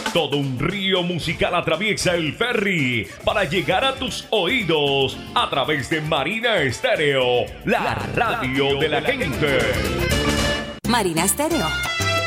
Todo un río musical atraviesa el ferry para llegar a tus oídos a través de Marina Estéreo, la radio de la gente. Marina Estéreo.